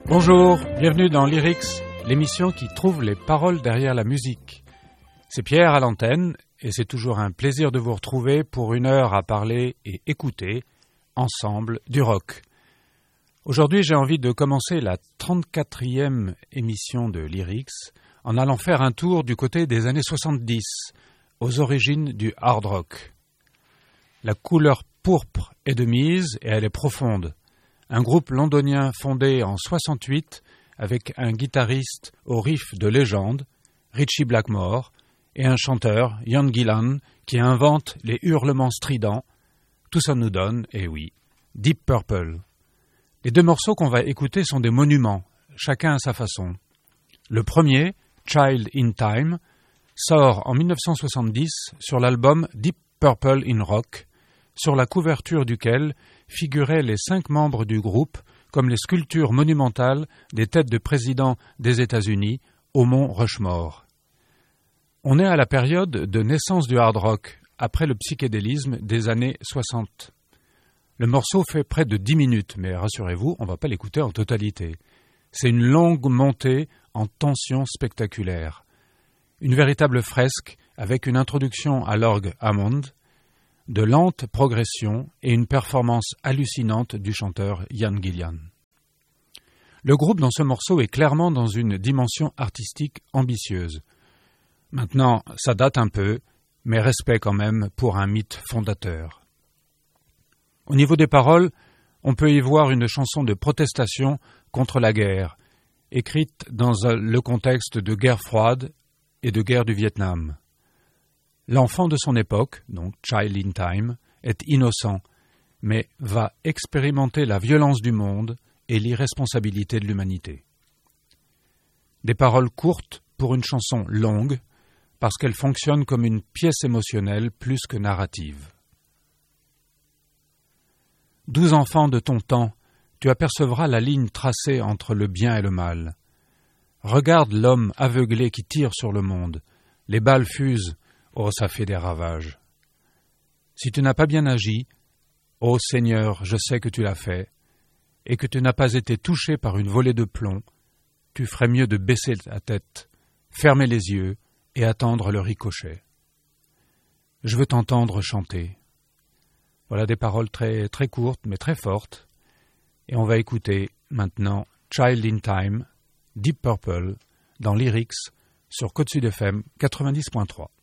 Bonjour, bienvenue dans Lyrics, l'émission qui trouve les paroles derrière la musique. C'est Pierre à l'antenne et c'est toujours un plaisir de vous retrouver pour une heure à parler et écouter, ensemble, du rock. Aujourd'hui, j'ai envie de commencer la 34e émission de Lyrics en allant faire un tour du côté des années 70, aux origines du hard rock. La couleur pourpre est de mise et elle est profonde. Un groupe londonien fondé en 68 avec un guitariste au riff de légende, Ritchie Blackmore, et un chanteur, Ian Gillan, qui invente les hurlements stridents. Tout ça nous donne, eh oui, Deep Purple. Les deux morceaux qu'on va écouter sont des monuments, chacun à sa façon. Le premier, Child in Time, sort en 1970 sur l'album Deep Purple in Rock, sur la couverture duquel figuraient les 5 membres du groupe comme les sculptures monumentales des têtes de présidents des États-Unis au mont Rushmore. On est à la période de naissance du hard rock, après le psychédélisme des années 60. Le morceau fait près de 10 minutes, mais rassurez-vous, on ne va pas l'écouter en totalité. C'est une longue montée en tension spectaculaire. Une véritable fresque avec une introduction à l'orgue Hammond, de lentes progressions et une performance hallucinante du chanteur Ian Gillan. Le groupe dans ce morceau est clairement dans une dimension artistique ambitieuse. Maintenant, ça date un peu, mais respect quand même pour un mythe fondateur. Au niveau des paroles, on peut y voir une chanson de protestation contre la guerre, écrite dans le contexte de guerre froide et de guerre du Vietnam. L'enfant de son époque, donc Child in Time, est innocent, mais va expérimenter la violence du monde et l'irresponsabilité de l'humanité. Des paroles courtes pour une chanson longue, parce qu'elle fonctionne comme une pièce émotionnelle plus que narrative. 12 enfants de ton temps, tu apercevras la ligne tracée entre le bien et le mal. Regarde l'homme aveuglé qui tire sur le monde. Les balles fusent. Oh, ça fait des ravages. Si tu n'as pas bien agi, ô Seigneur, je sais que tu l'as fait, et que tu n'as pas été touché par une volée de plomb, tu ferais mieux de baisser ta tête, fermer les yeux et attendre le ricochet. Je veux t'entendre chanter. Voilà des paroles très, très courtes, mais très fortes. Et on va écouter maintenant Child in Time, Deep Purple, dans Lyrics, sur Côte Sud FM 90.3.